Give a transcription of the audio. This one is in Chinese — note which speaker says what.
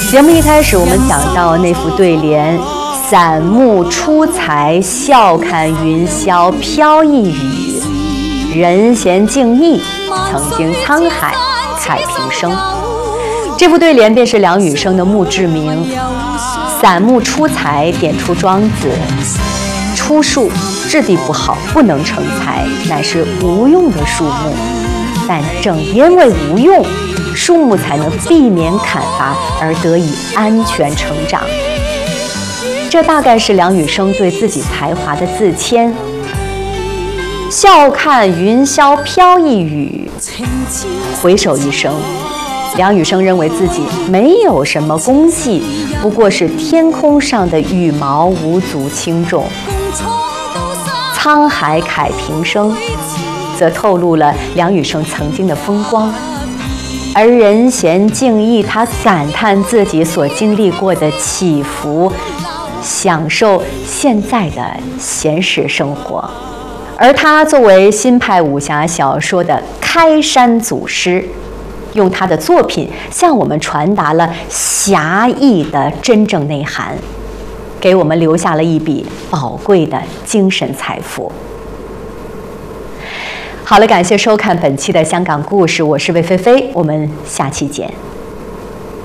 Speaker 1: 节目一开始，我们讲到那副对联：散目出才，笑看云霄飘逸雨，人闲静谧，曾经沧海慨平生。这副对联便是梁羽生的墓志铭。散目出才点出庄子出树质地不好，不能成材，乃是无用的树木。但正因为无用，树木才能避免砍伐而得以安全成长。这大概是梁羽生对自己才华的自谦。笑看云霄飘逸雨，回首一生，梁羽生认为自己没有什么功绩，不过是天空上的羽毛，无足轻重。沧海慨平生，则透露了梁羽生曾经的风光，而人闲静谧，他感叹自己所经历过的起伏，享受现在的闲适生活。而他作为新派武侠小说的开山祖师，用他的作品向我们传达了侠义的真正内涵，给我们留下了一笔宝贵的精神财富。好了，感谢收看本期的香港故事，我是魏菲菲，我们下期见。